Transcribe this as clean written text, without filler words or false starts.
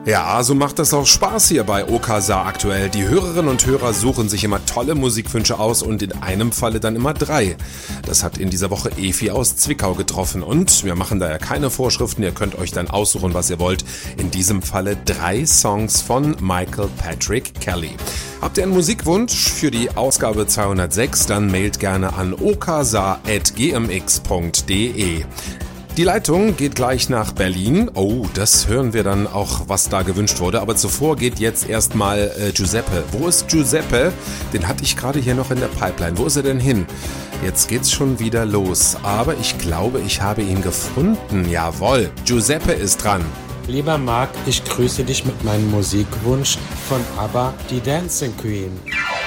Ja, so macht das auch Spaß hier bei Okasa aktuell. Die Hörerinnen und Hörer suchen sich immer tolle Musikwünsche aus und in einem Falle dann immer 3. Das hat in dieser Woche Efi aus Zwickau getroffen und wir machen da ja keine Vorschriften, ihr könnt euch dann aussuchen, was ihr wollt. In diesem Falle 3 Songs von Michael Patrick Kelly. Habt ihr einen Musikwunsch für die Ausgabe 206, dann mailt gerne an okasa@gmx.de. Die Leitung geht gleich nach Berlin. Oh, das hören wir dann auch, was da gewünscht wurde. Aber zuvor geht jetzt erstmal Giuseppe. Wo ist Giuseppe? Den hatte ich gerade hier noch in der Pipeline. Wo ist er denn hin? Jetzt geht's schon wieder los. Aber ich glaube, ich habe ihn gefunden. Jawohl, Giuseppe ist dran. Lieber Marc, ich grüße dich mit meinem Musikwunsch von ABBA, die Dancing Queen.